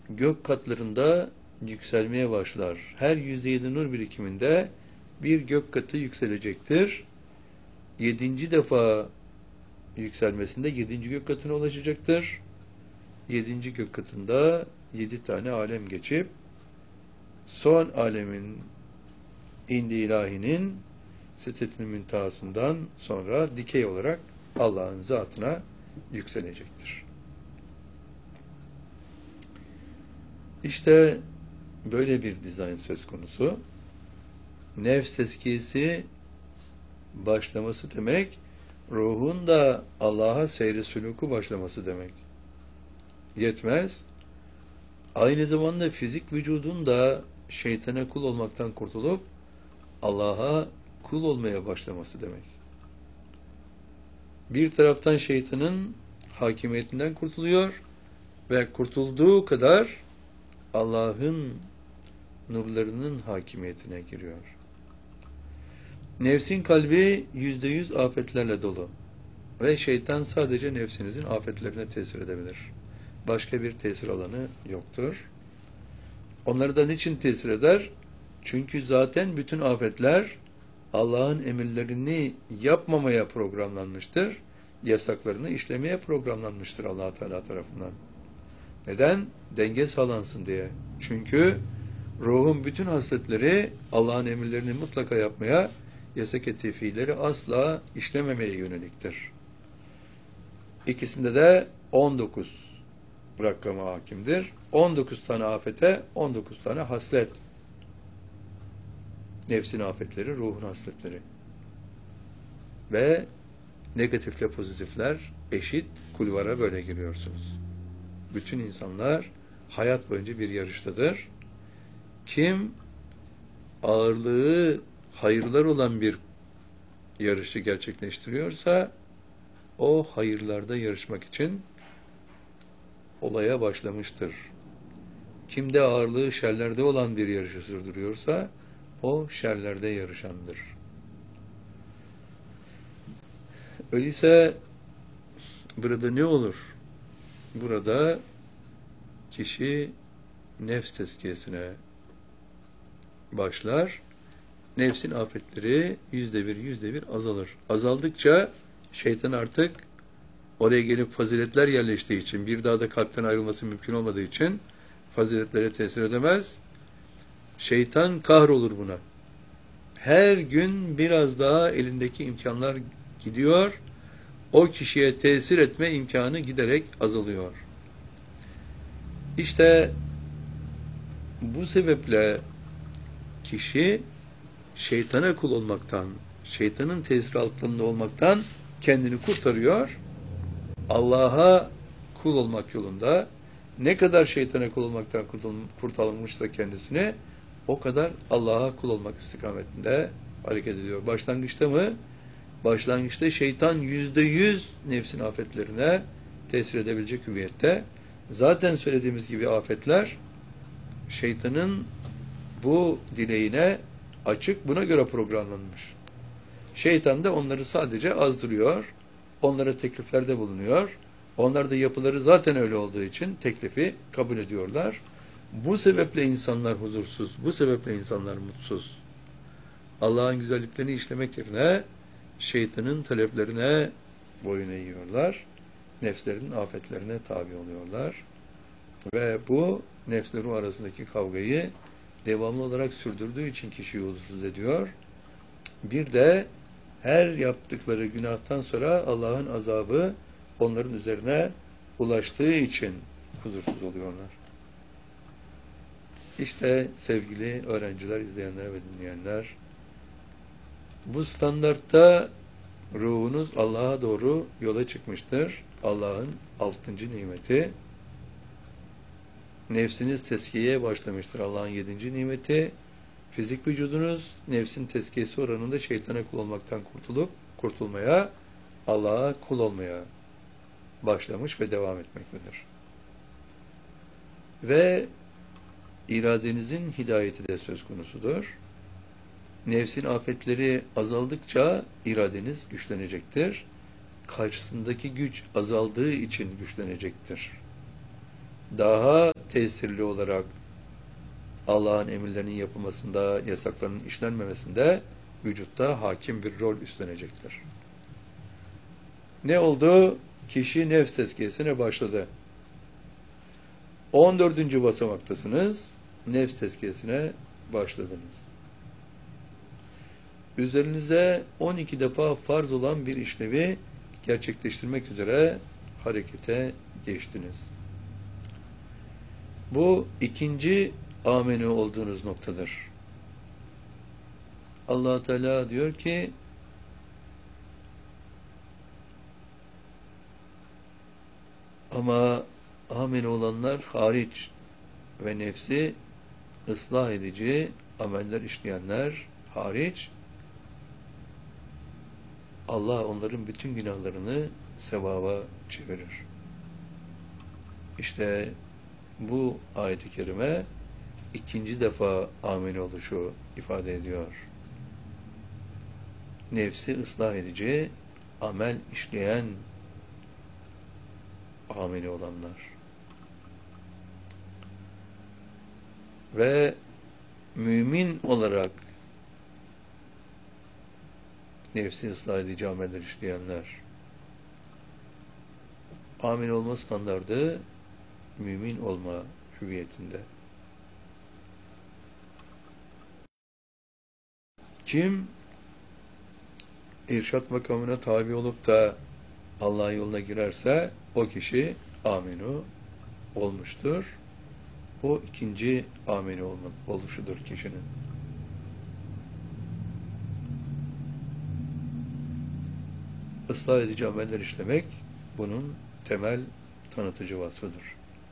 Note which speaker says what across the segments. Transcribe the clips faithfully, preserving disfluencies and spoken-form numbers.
Speaker 1: gök katlarında yükselmeye başlar. Her yüzde yedi nur birikiminde bir gök katı yükselecektir. Yedinci defa yükselmesinde yedinci gök katına ulaşacaktır. Yedinci gök katında yedi tane alem geçip son alemin indi ilahinin Sidret-i Müntehası'ndan sonra dikey olarak Allah'ın zatına yükselecektir. İşte böyle bir dizayn söz konusu. Nefs tezkiyesi başlaması demek, ruhun da Allah'a seyri sülûku başlaması demek. Yetmez. Aynı zamanda fizik vücudun da şeytana kul olmaktan kurtulup Allah'a kul olmaya başlaması demek. Bir taraftan şeytanın hakimiyetinden kurtuluyor ve kurtulduğu kadar Allah'ın nurlarının hakimiyetine giriyor. Nefsin kalbi yüzde yüz afetlerle dolu ve şeytan sadece nefsinizin afetlerine tesir edebilir. Başka bir tesir alanı yoktur. Onlardan niçin tesir eder? Çünkü zaten bütün afetler Allah'ın emirlerini yapmamaya programlanmıştır. Yasaklarını işlemeye programlanmıştır Allah Teala tarafından. Neden? Denge sağlansın diye. Çünkü ruhun bütün hasletleri Allah'ın emirlerini mutlaka yapmaya, yasak ettiği fiilleri asla işlememeye yöneliktir. İkisinde de on dokuz rakamı hakimdir. on dokuz tane afete, on dokuz tane haslet. Nefsin afetleri, ruhun hasletleri. Ve negatifle pozitifler eşit kulvara böyle giriyorsunuz. Bütün insanlar hayat boyunca bir yarıştadır. Kim ağırlığı hayırlar olan bir yarışı gerçekleştiriyorsa o hayırlarda yarışmak için olaya başlamıştır. Kimde ağırlığı şerlerde olan bir yarışı sürdürüyorsa o şerlerde yarışandır. Öyleyse burada ne olur? Burada kişi nefs tezkiyesine başlar. Nefsin afetleri yüzde bir, yüzde bir azalır. Azaldıkça şeytan artık oraya gelip faziletler yerleştiği için, bir daha da kalpten ayrılması mümkün olmadığı için faziletlere tesir edemez. Şeytan kahrolur buna. Her gün biraz daha elindeki imkanlar gidiyor. O kişiye tesir etme imkanı giderek azalıyor. İşte bu sebeple kişi şeytana kul olmaktan, şeytanın tesiri altında olmaktan kendini kurtarıyor. Allah'a kul olmak yolunda ne kadar şeytana kul olmaktan kurtarılmışsa kendisini, o kadar Allah'a kul olmak istikametinde hareket ediyor. Başlangıçta mı? Başlangıçta şeytan yüzde yüz nefsin afetlerine tesir edebilecek hüviyette. Zaten söylediğimiz gibi afetler şeytanın bu dileğine açık, buna göre programlanmış. Şeytan da onları sadece azdırıyor, onlara tekliflerde bulunuyor. Onlar da yapıları zaten öyle olduğu için teklifi kabul ediyorlar. Bu sebeple insanlar huzursuz, bu sebeple insanlar mutsuz. Allah'ın güzelliklerini işlemek yerine şeytanın taleplerine boyun eğiyorlar. Nefslerinin afetlerine tabi oluyorlar. Ve bu nefsleri arasındaki kavgayı devamlı olarak sürdürdüğü için kişiyi huzursuz ediyor. Bir de her yaptıkları günahtan sonra Allah'ın azabı onların üzerine ulaştığı için huzursuz oluyorlar. İşte sevgili öğrenciler, izleyenler ve dinleyenler, bu standartta ruhunuz Allah'a doğru yola çıkmıştır. Allah'ın altıncı nimeti. Nefsiniz tezkiyeye başlamıştır. Allah'ın yedinci nimeti. Fizik vücudunuz nefsin tezkiyesi oranında şeytana kul olmaktan kurtulup kurtulmaya, Allah'a kul olmaya başlamış ve devam etmektedir. Ve iradenizin hidayeti de söz konusudur. Nefsin afetleri azaldıkça iradeniz güçlenecektir. Karşısındaki güç azaldığı için güçlenecektir. Daha tesirli olarak Allah'ın emirlerinin yapılmasında, yasaklarının işlenmemesinde vücutta hakim bir rol üstlenecektir. Ne oldu? Kişi nefs tezkiyesine başladı. on dördüncü basamaktasınız. Nefs tezkiyesine başladınız. Üzerinize on iki defa farz olan bir işlevi gerçekleştirmek üzere harekete geçtiniz. Bu ikinci ameni olduğunuz noktadır. Allah Teala diyor ki ama ameni olanlar hariç ve nefsi ıslah edici ameller işleyenler hariç Allah onların bütün günahlarını sevaba çevirir. İşte bu ayet-i kerime ikinci defa ameni oluşu ifade ediyor. Nefsi ıslah edici amel işleyen ameni olanlar. Ve mümin olarak nefsi ıslah edici ameller işleyenler. Amin olma standardı mümin olma hüviyetinde. Kim irşat makamına tabi olup da Allah yoluna girerse o kişi aminu olmuştur. Bu ikinci aminu olma, oluşudur kişinin. Islah edici ameller işlemek bunun temel tanıtıcı vasfıdır.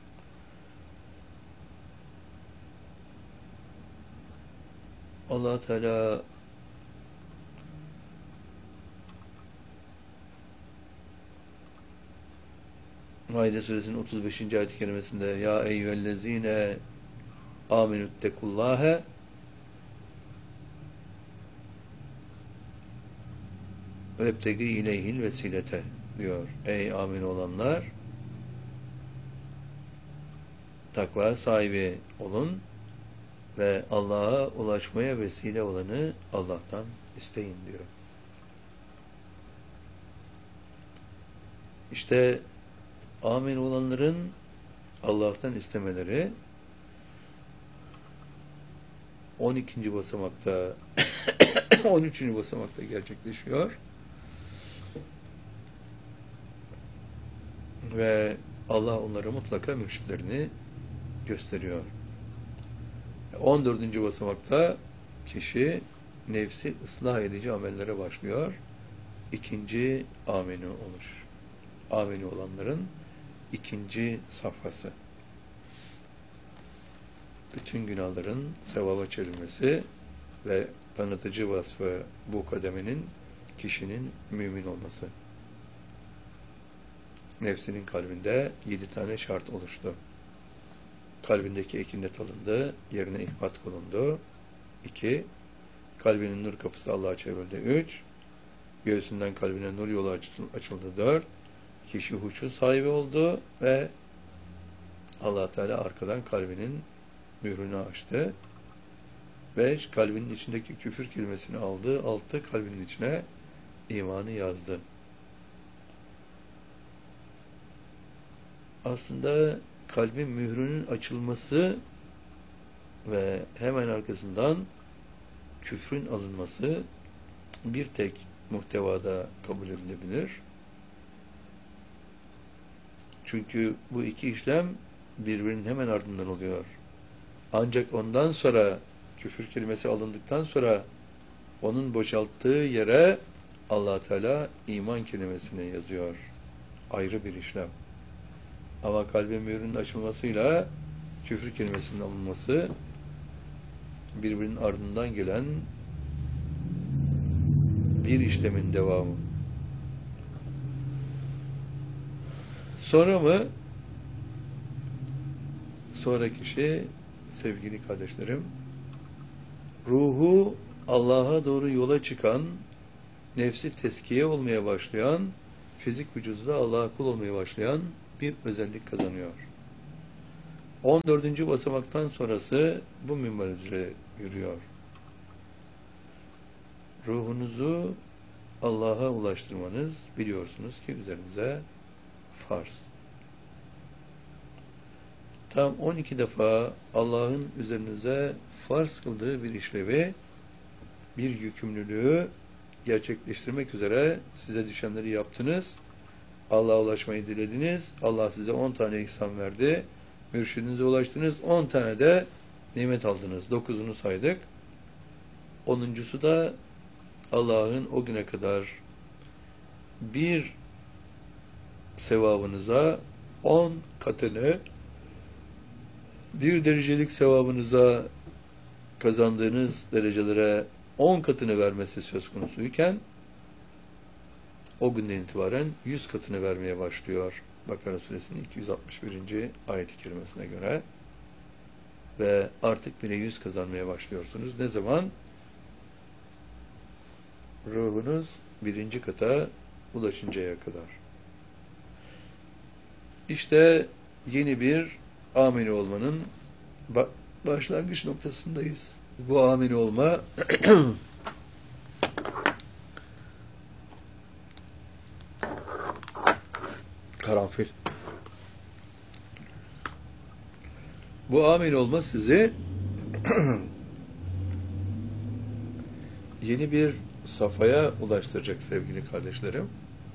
Speaker 1: Allah Teala Maide suresinin otuz beşinci ayet-i kerimesinde ya eyyühellezine amenüttekullâhe vebtegi ileyhil vesilete diyor. Ey amin olanlar takva sahibi olun ve Allah'a ulaşmaya vesile olanı Allah'tan isteyin diyor. İşte amin olanların Allah'tan istemeleri on ikinci basamakta on üçüncü basamakta gerçekleşiyor. Ve Allah onlara mutlaka mürşitlerini gösteriyor. on dördüncü basamakta kişi nefsi ıslah edici amellere başlıyor. İkinci ameni olur. Ameni olanların ikinci safhası. Bütün günahların sevaba çevrilmesi ve tanıtıcı vasfı bu kademenin kişinin mümin olması. Nefsinin kalbinde yedi tane şart oluştu. Kalbindeki ekinet alındı, yerine ihbat konuldu. İki, kalbinin nur kapısı Allah'a çevrildi. Üç, göğsünden kalbine nur yolu açıldı. Dört, kişi huşu sahibi oldu ve Allah Teala arkadan kalbinin mührünü açtı. Beş, kalbinin içindeki küfür kelimesini aldı. Altı, kalbinin içine imanı yazdı. Aslında kalbin mührünün açılması ve hemen arkasından küfrün alınması bir tek muhtevada kabul edilebilir. Çünkü bu iki işlem birbirinin hemen ardından oluyor. Ancak ondan sonra küfür kelimesi alındıktan sonra onun boşalttığı yere Allah Teala iman kelimesini yazıyor. Ayrı bir işlem. Ama kalbin mührünün açılmasıyla küfür kelimesinin alınması birbirinin ardından gelen bir işlemin devamı. Sonra mı? Sonra kişi, sevgili kardeşlerim, ruhu Allah'a doğru yola çıkan, nefsi teskiye olmaya başlayan, fizik vücudunda Allah'a kul olmaya başlayan bir özellik kazanıyor. on dördüncü basamaktan sonrası bu minval üzere yürüyor. Ruhunuzu Allah'a ulaştırmanız biliyorsunuz ki üzerinize farz. Tam on iki defa Allah'ın üzerinize farz kıldığı bir işlevi, bir yükümlülüğü gerçekleştirmek üzere size düşenleri yaptınız. Allah'a ulaşmayı dilediniz. Allah size on tane ihsan verdi. Mürşidinize ulaştınız. on tane de nimet aldınız. dokuzunu saydık. onuncusu da Allah'ın o güne kadar bir sevabınıza on katını, bir derecelik sevabınıza kazandığınız derecelere on katını vermesi söz konusuyken o günden itibaren yüz katını vermeye başlıyor. Bakara Suresinin iki yüz altmış birinci ayet-i kerimesine göre ve artık bile yüz kazanmaya başlıyorsunuz. Ne zaman? Ruhunuz birinci kata ulaşıncaya kadar. İşte yeni bir ameli olmanın başlangıç noktasındayız. Bu ameli olma karanfil. Bu amel olma sizi yeni bir safhaya ulaştıracak sevgili kardeşlerim.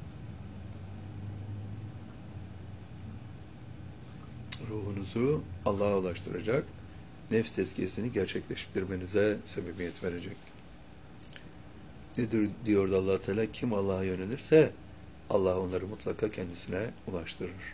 Speaker 1: Ruhunuzu Allah'a ulaştıracak, nefs tezkiyesini gerçekleştirmenize sebebiyet verecek. Nedir diyordu Allah Teala? Kim Allah'a yönelirse Allah onları mutlaka kendisine ulaştırır.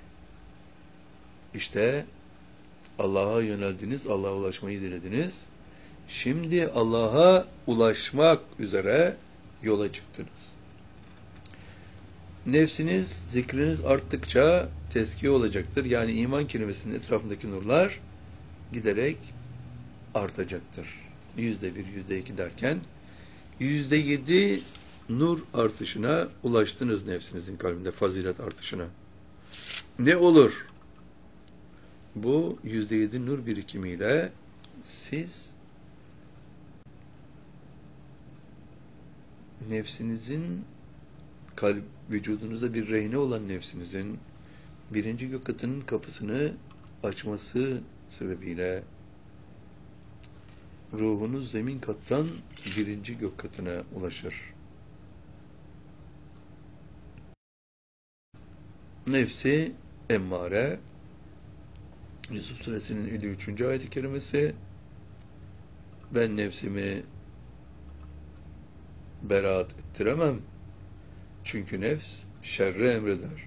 Speaker 1: İşte Allah'a yöneldiniz, Allah'a ulaşmayı dilediniz. Şimdi Allah'a ulaşmak üzere yola çıktınız. Nefsiniz, zikriniz arttıkça tezkiye olacaktır. Yani iman kelimesinin etrafındaki nurlar giderek artacaktır. Yüzde bir, yüzde iki derken yüzde yedi nur artışına ulaştınız nefsinizin kalbinde, fazilet artışına. Ne olur? Bu yüzde yedi nur birikimiyle siz nefsinizin, kalp, vücudunuza bir rehine olan nefsinizin birinci gök katının kapısını açması sebebiyle ruhunuz zemin kattan birinci gök katına ulaşır. Nefsi emmare, Yusuf Suresinin elli üçüncü ayet-i kerimesi, ben nefsimi beraat ettiremem. Çünkü nefs şerre emreder.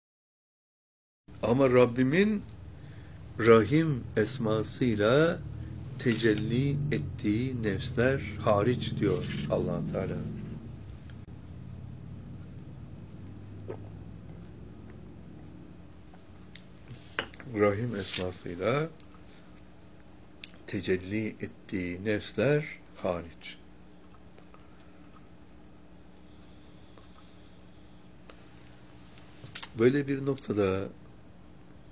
Speaker 1: Ama Rabbimin Rahim esmasıyla tecelli ettiği nefsler hariç diyor Allah Teala. Rahim esmasıyla tecelli ettiği nefsler hariç. Böyle bir noktada